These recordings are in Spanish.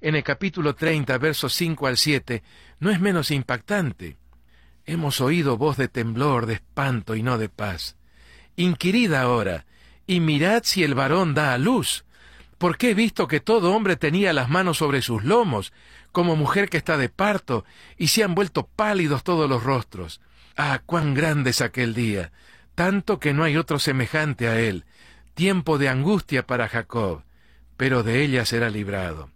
en el capítulo 30, versos 5 al 7, no es menos impactante. Hemos oído voz de temblor, de espanto y no de paz. Inquirid ahora, y mirad si el varón da a luz, porque he visto que todo hombre tenía las manos sobre sus lomos, como mujer que está de parto, y se han vuelto pálidos todos los rostros. Ah, cuán grande es aquel día, tanto que no hay otro semejante a él, tiempo de angustia para Jacob, pero de ella será librado.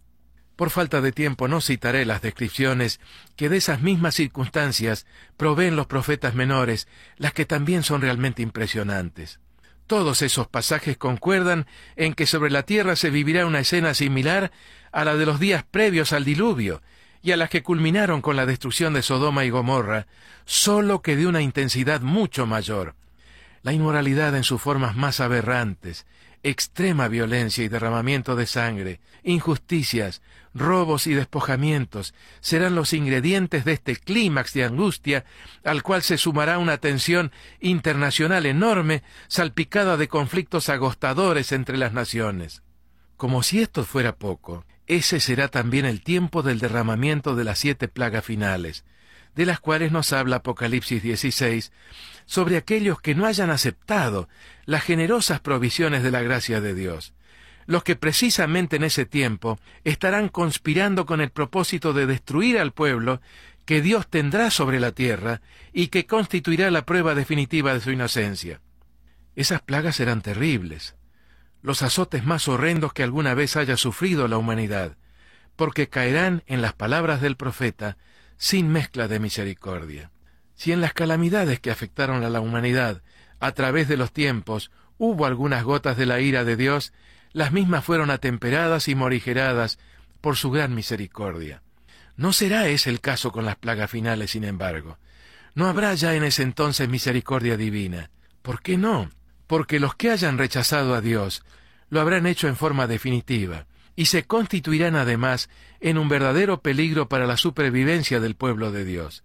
Por falta de tiempo no citaré las descripciones que de esas mismas circunstancias proveen los profetas menores, las que también son realmente impresionantes. Todos esos pasajes concuerdan en que sobre la tierra se vivirá una escena similar a la de los días previos al diluvio, y a las que culminaron con la destrucción de Sodoma y Gomorra, solo que de una intensidad mucho mayor. La inmoralidad en sus formas más aberrantes, extrema violencia y derramamiento de sangre, injusticias, robos y despojamientos serán los ingredientes de este clímax de angustia, al cual se sumará una tensión internacional enorme, salpicada de conflictos agostadores entre las naciones. Como si esto fuera poco, ese será también el tiempo del derramamiento de las 7 plagas finales, de las cuales nos habla Apocalipsis 16, sobre aquellos que no hayan aceptado las generosas provisiones de la gracia de Dios, los que precisamente en ese tiempo estarán conspirando con el propósito de destruir al pueblo que Dios tendrá sobre la tierra y que constituirá la prueba definitiva de su inocencia. Esas plagas serán terribles, los azotes más horrendos que alguna vez haya sufrido la humanidad, porque caerán, en las palabras del profeta, sin mezcla de misericordia. Si en las calamidades que afectaron a la humanidad a través de los tiempos hubo algunas gotas de la ira de Dios, las mismas fueron atemperadas y morigeradas por su gran misericordia. No será ese el caso con las plagas finales, sin embargo. No habrá ya en ese entonces misericordia divina. ¿Por qué no? Porque los que hayan rechazado a Dios lo habrán hecho en forma definitiva, y se constituirán además en un verdadero peligro para la supervivencia del pueblo de Dios.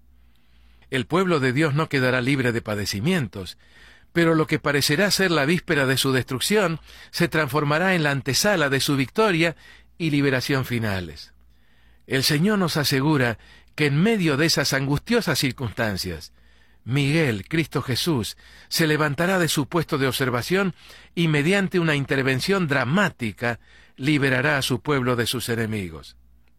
El pueblo de Dios no quedará libre de padecimientos, pero lo que parecerá ser la víspera de su destrucción se transformará en la antesala de su victoria y liberación finales. El Señor nos asegura que en medio de esas angustiosas circunstancias, Miguel, Cristo Jesús, se levantará de su puesto de observación y mediante una intervención dramática liberará a su pueblo de sus enemigos.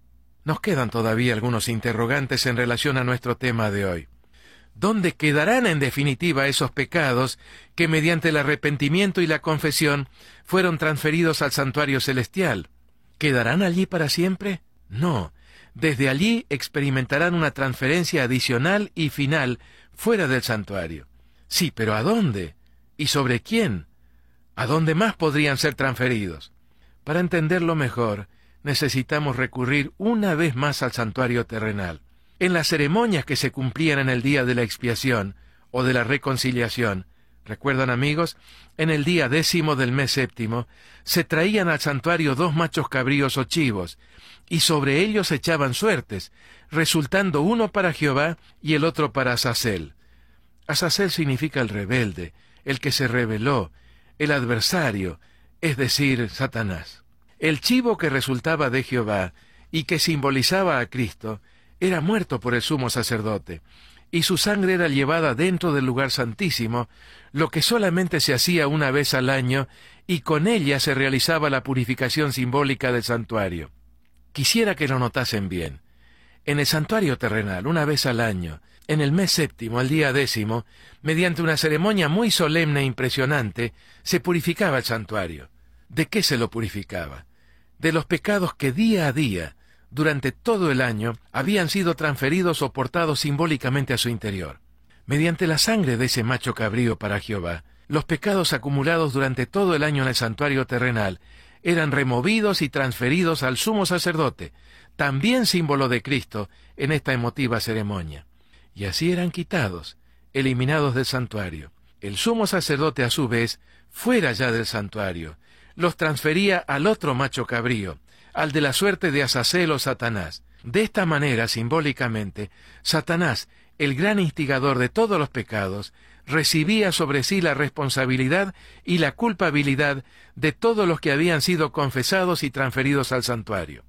Nos quedan todavía algunos interrogantes en relación a nuestro tema de hoy. ¿Dónde quedarán en definitiva esos pecados que mediante el arrepentimiento y la confesión fueron transferidos al santuario celestial? ¿Quedarán allí para siempre? No. Desde allí experimentarán una transferencia adicional y final fuera del santuario. Sí, pero ¿a dónde? ¿Y sobre quién? ¿A dónde más podrían ser transferidos? Para entenderlo mejor, necesitamos recurrir una vez más al santuario terrenal. En las ceremonias que se cumplían en el día de la expiación o de la reconciliación, ¿recuerdan, amigos? En el día 10º del mes 7º, se traían al santuario 2 machos cabríos o chivos, y sobre ellos se echaban suertes, resultando uno para Jehová y el otro para Azazel. Azazel significa el rebelde, el que se rebeló, el adversario, es decir, Satanás. El chivo que resultaba de Jehová y que simbolizaba a Cristo era muerto por el sumo sacerdote, y su sangre era llevada dentro del lugar santísimo, lo que solamente se hacía una vez al año, y con ella se realizaba la purificación simbólica del santuario. Quisiera que lo notasen bien. En el santuario terrenal, una vez al año, en el mes 7º, al día 10º, mediante una ceremonia muy solemne e impresionante, se purificaba el santuario. ¿De qué se lo purificaba? De los pecados que día a día, durante todo el año, habían sido transferidos o portados simbólicamente a su interior. Mediante la sangre de ese macho cabrío para Jehová, los pecados acumulados durante todo el año en el santuario terrenal eran removidos y transferidos al sumo sacerdote, también símbolo de Cristo, en esta emotiva ceremonia. Y así eran quitados, eliminados del santuario. El sumo sacerdote, a su vez, fuera ya del santuario, los transfería al otro macho cabrío, al de la suerte de Azazel o Satanás. De esta manera, simbólicamente, Satanás, el gran instigador de todos los pecados, recibía sobre sí la responsabilidad y la culpabilidad de todos los que habían sido confesados y transferidos al santuario.